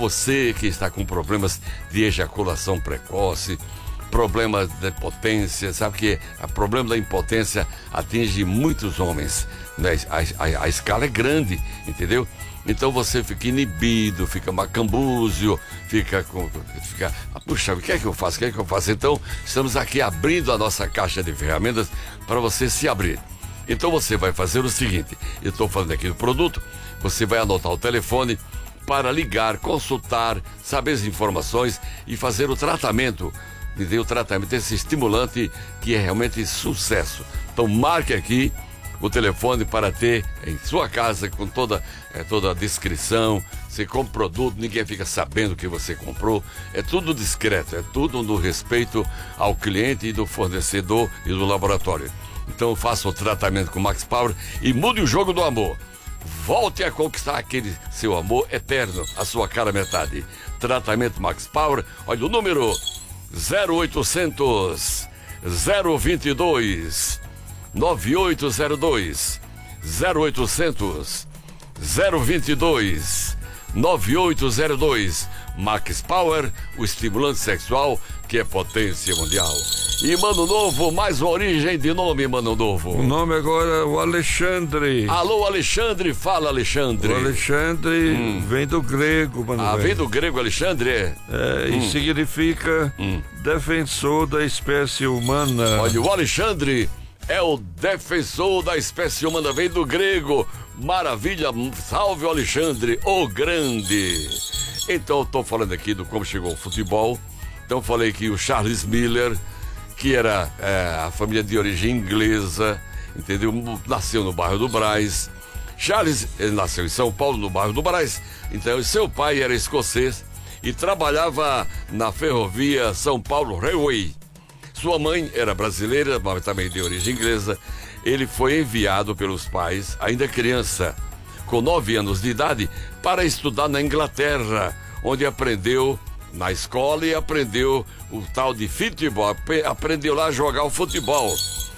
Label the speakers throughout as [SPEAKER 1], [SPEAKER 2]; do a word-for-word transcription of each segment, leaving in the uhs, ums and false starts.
[SPEAKER 1] você que está com problemas de ejaculação precoce, problemas de impotência, sabe que o problema da impotência atinge muitos homens, né? a, a, a escala é grande, entendeu? Então você fica inibido, fica macambúzio, fica com. Fica, puxa, o que é que eu faço? O que é que eu faço? Então, estamos aqui abrindo a nossa caixa de ferramentas para você se abrir. Então você vai fazer o seguinte: eu estou falando aqui do produto, você vai anotar o telefone para ligar, consultar, saber as informações e fazer o tratamento. O tratamento desse estimulante que é realmente sucesso. Então marque aqui o telefone para ter em sua casa com toda, é, toda a descrição. Você compra o produto, ninguém fica sabendo que você comprou. É tudo discreto, é tudo no respeito ao cliente e do fornecedor e do laboratório. Então faça o tratamento com Max Power e mude o jogo do amor. Volte a conquistar aquele seu amor eterno, a sua cara metade. Tratamento Max Power, olha o número zero oitocentos, zero vinte e dois, nove oito zero dois, zero oitocentos, zero vinte e dois, nove oito zero dois. Max Power, o estimulante sexual que é potência mundial. E Mano Novo, mais uma origem de nome, Mano Novo.
[SPEAKER 2] O nome agora é o Alexandre.
[SPEAKER 1] Alô, Alexandre, fala, Alexandre.
[SPEAKER 2] O Alexandre hum. vem do grego, Mano.
[SPEAKER 1] Ah, vem do grego, Alexandre? É,
[SPEAKER 2] é hum. e significa hum. defensor da espécie humana.
[SPEAKER 1] Olha, o Alexandre é o defensor da espécie humana, vem do grego. Maravilha, salve o Alexandre, o grande. Então, eu tô falando aqui do como chegou o futebol. Então, falei que o Charles Miller, que era é, a família de origem inglesa, entendeu? Nasceu no bairro do Brás. Charles, ele nasceu em São Paulo, no bairro do Brás. Então, seu pai era escocês e trabalhava na ferrovia São Paulo Railway. Sua mãe era brasileira, mas também de origem inglesa. Ele foi enviado pelos pais, ainda criança, com nove anos de idade, para estudar na Inglaterra, onde aprendeu na escola e aprendeu o tal de futebol, aprendeu lá a jogar o futebol.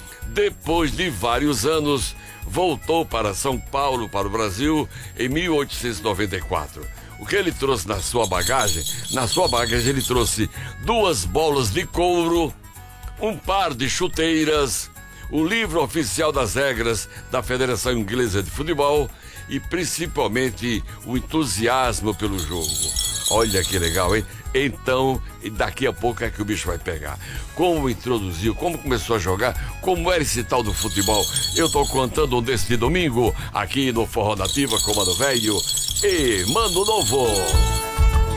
[SPEAKER 1] Depois de vários anos, voltou para São Paulo, para o Brasil, em mil oitocentos e noventa e quatro. O que ele trouxe na sua bagagem? Na sua bagagem ele trouxe duas bolas de couro, um par de chuteiras, o livro oficial das regras da Federação Inglesa de Futebol e principalmente o entusiasmo pelo jogo. Olha que legal, hein? Então, daqui a pouco é que o bicho vai pegar. Como introduziu, como começou a jogar, como era esse tal do futebol. Eu tô contando deste domingo aqui no Forró Nativa com Mano Velho e Mano Novo.